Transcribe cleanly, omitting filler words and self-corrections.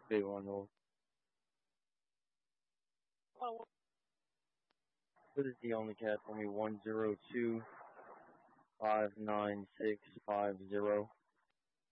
Big one hold. This is the only cat for me 1025950.